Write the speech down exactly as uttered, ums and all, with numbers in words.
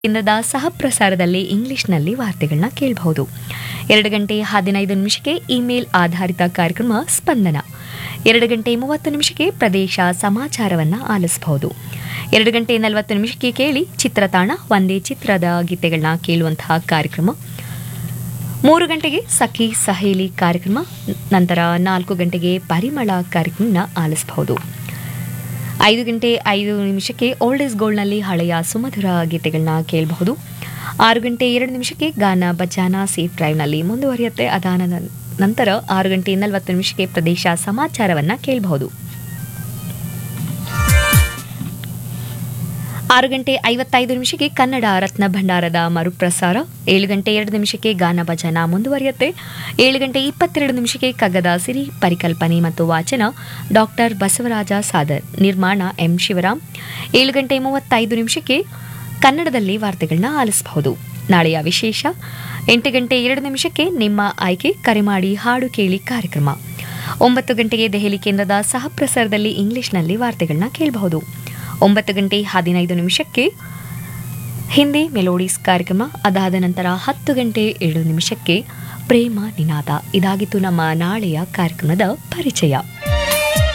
ಕೇಂದ್ರದ ಸಹ ಪ್ರಸಾರದಲ್ಲಿ ಇಂಗ್ಲಿಷ್ನಲ್ಲಿ ವಾರ್ತೆಗಳನ್ನ ಕೇಳಬಹುದು. ಎರಡು ಗಂಟೆ ಹದಿನೈದು ನಿಮಿಷಕ್ಕೆ ಇಮೇಲ್ ಆಧಾರಿತ ಕಾರ್ಯಕ್ರಮ ಸ್ಪಂದನ. ಎರಡು ಗಂಟೆ ಮೂವತ್ತು ನಿಮಿಷಕ್ಕೆ ಪ್ರದೇಶ ಸಮಾಚಾರವನ್ನ ಆಲಿಸಬಹುದು. ಎರಡು ಗಂಟೆ ನಲವತ್ತು ನಿಮಿಷಕ್ಕೆ ಕೇಳಿ ಚಿತ್ರತಾಣ ಒಂದೇ ಚಿತ್ರದ ಗೀತೆಗಳನ್ನ ಕೇಳುವಂತಹ ಕಾರ್ಯಕ್ರಮ. ಮೂರು ಗಂಟೆಗೆ ಸಖಿ ಸಹೇಲಿ ಕಾರ್ಯಕ್ರಮ. ನಂತರ ನಾಲ್ಕು ಗಂಟೆಗೆ ಪರಿಮಳ ಕಾರ್ಯಕ್ರಮನ ಆಲಿಸಬಹುದು. ಐದು ಗಂಟೆ ಐದು ನಿಮಿಷಕ್ಕೆ ಓಲ್ಡ್ ಇಸ್ ಗೋಲ್ಡ್ನಲ್ಲಿ ಹಳೆಯ ಸುಮಧುರ ಗೀತೆಗಳನ್ನ ಕೇಳಬಹುದು. ಆರು ಗಂಟೆ ಎರಡು ನಿಮಿಷಕ್ಕೆ ಗಾನ ಬಜಾನ ಸೇಫ್ ಡ್ರೈವ್ನಲ್ಲಿ ಮುಂದುವರಿಯುತ್ತೆ. ಅದಾದ ನಂತರ ಆರು ಗಂಟೆ ನಲವತ್ತು ನಿಮಿಷಕ್ಕೆ ಪ್ರದೇಶ ಸಮಾಚಾರವನ್ನ ಕೇಳಬಹುದು. ಆರು ಗಂಟೆ ಐವತ್ತೈದು ನಿಮಿಷಕ್ಕೆ ಕನ್ನಡ ರತ್ನ ಭಂಡಾರದ ಮರುಪ್ರಸಾರ. ಏಳು ಗಂಟೆ ಎರಡು ನಿಮಿಷಕ್ಕೆ ಗಾನ ಭಜನ ಮುಂದುವರಿಯುತ್ತೆ. ಏಳು ಗಂಟೆ ಇಪ್ಪತ್ತೆರಡು ನಿಮಿಷಕ್ಕೆ ಕಗ್ಗದ ಸಿರಿ ಪರಿಕಲ್ಪನೆ ಮತ್ತು ವಾಚನ ಡಾಕ್ಟರ್ ಬಸವರಾಜ ಸಾದರ್, ನಿರ್ಮಾಣ ಎಂ ಶಿವರಾಮ್. ಏಳು ಗಂಟೆ ಮೂವತ್ತೈದು ನಿಮಿಷಕ್ಕೆ ಕನ್ನಡದಲ್ಲಿ ವಾರ್ತೆಗಳನ್ನ ಆಲಿಸಬಹುದು. ನಾಳೆಯ ವಿಶೇಷ ಎಂಟು ಗಂಟೆ ಎರಡು ನಿಮಿಷಕ್ಕೆ ನಿಮ್ಮ ಆಯ್ಕೆ ಕರೆ ಮಾಡಿ ಹಾಡು ಕೇಳಿ ಕಾರ್ಯಕ್ರಮ. ಒಂಬತ್ತು ಗಂಟೆಗೆ ದೆಹಲಿ ಕೇಂದ್ರದ ಸಹ ಪ್ರಸಾರದಲ್ಲಿ ಇಂಗ್ಲಿಷ್ನಲ್ಲಿ ವಾರ್ತೆಗಳನ್ನ ಕೇಳಬಹುದು. ಒಂಬತ್ತು ಗಂಟೆ ಹದಿನೈದು ನಿಮಿಷಕ್ಕೆ ಹಿಂದಿ ಮೆಲೋಡಿಸ್ ಕಾರ್ಯಕ್ರಮ. ಅದಾದ ನಂತರ ಹತ್ತು ಗಂಟೆ ಏಳು ನಿಮಿಷಕ್ಕೆ ಪ್ರೇಮ ನಿನಾದ. ಇದಾಗಿತ್ತು ನಮ್ಮ ನಾಳೆಯ ಕಾರ್ಯಕ್ರಮದ ಪರಿಚಯ.